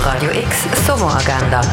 Radio X Sommeragenda.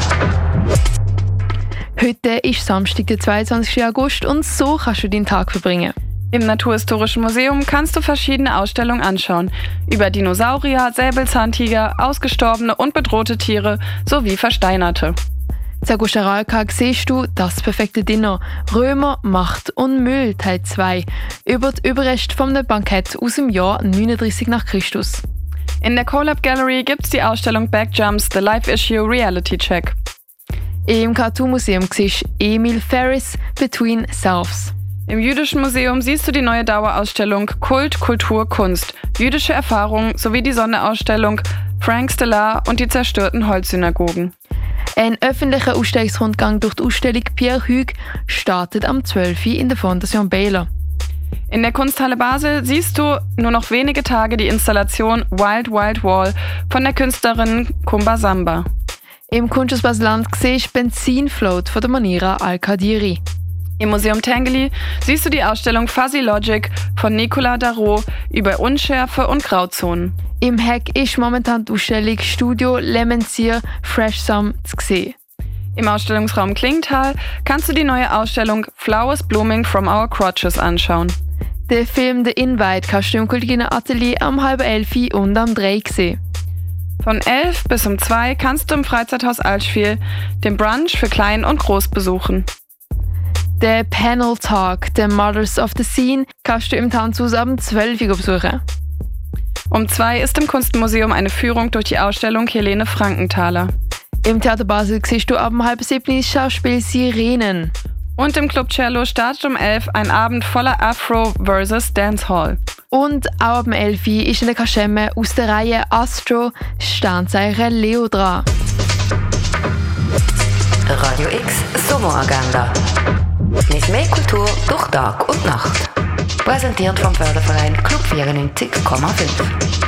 Heute ist Samstag, der 22. August und so kannst du deinen Tag verbringen. Im Naturhistorischen Museum kannst du verschiedene Ausstellungen anschauen. Über Dinosaurier, Säbelzahntiger, ausgestorbene und bedrohte Tiere sowie Versteinerte. In August-Aralka siehst du «Das perfekte Dinner. Römer, Macht und Müll» Teil 2 über die Überreste von einem Bankett aus dem Jahr 39 nach Christus. In der Collab Gallery gibt es die Ausstellung Backjumps, The Live Issue Reality Check. Im Cartoon Museum siehst du Emil Ferris «Between Selves». Im Jüdischen Museum siehst du die neue Dauerausstellung Kult, Kultur, Kunst, jüdische Erfahrungen sowie die Sonderausstellung Frank Stellar und die zerstörten Holzsynagogen. Ein öffentlicher Ausstellungsrundgang durch die Ausstellung Pierre Hugues startet am 12. in der Fondation Baylor. In der Kunsthalle Basel siehst du nur noch wenige Tage die Installation Wild Wild Wall von der Künstlerin Kumba Samba. Im Kunsthaus Basel-Land siehst du Benzinfloat von der Manira Al-Qadiri. Im Museum Tinguely siehst du die Ausstellung Fuzzy Logic von Nicolas Darro über Unschärfe und Grauzonen. Im Heck ist momentan die Ausstellung Studio Lemensier Fresh Some zu sehen. Im Ausstellungsraum Klingenthal kannst du die neue Ausstellung Flowers Blooming from Our Crotches anschauen. Den Film «The Invite» kannst du im Kolleginen Atelier am 10:30 und am 3 sehen. Von 11 bis um 2 kannst du im Freizeithaus Allschwil den Brunch für Klein und Groß besuchen. Der Panel Talk, The Mothers of the Scene, kannst du im Tanzhaus ab 12 Uhr besuchen. Um 2 ist im Kunstmuseum eine Führung durch die Ausstellung Helene Frankenthaler. Im Theater Basel siehst du ab 6:30 das Schauspiel Sirenen. Und im Club Cello startet um 11 ein Abend voller Afro vs. Dancehall. Und auch ab 11 ist in der Kaschemme aus der Reihe Astro Sternzeichen Leo dran. Radio X Sommeragenda. Mit mehr Kultur durch Tag und Nacht. Präsentiert vom Förderverein Club 94,5.